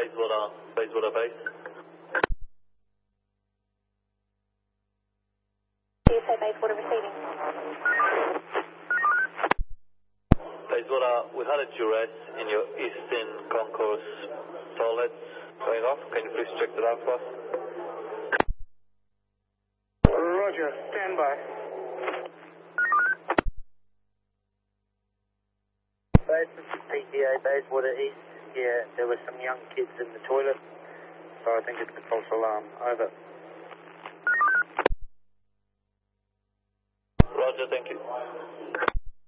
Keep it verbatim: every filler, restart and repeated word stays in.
Bayswater, Bayswater base. You say Bayswater receiving. Bayswater, we had a duress in your eastern concourse toilets going off. Can you please check that out for us? Roger, stand by. P T A, Bayswater East. Yeah, there were some young kids in the toilet, so I think it's a false alarm. Over. Roger, thank you.